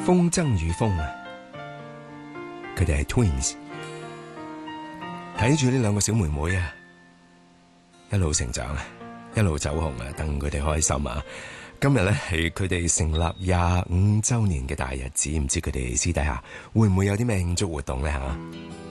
風箏與風啊，佢哋係 twins， 睇住呢兩個小妹妹啊，一路成長啊，一路走紅啊，等佢哋開心啊！今日咧係佢哋成立25週年嘅大日子，唔知佢哋私底下會唔會有啲咩慶祝活動咧吓？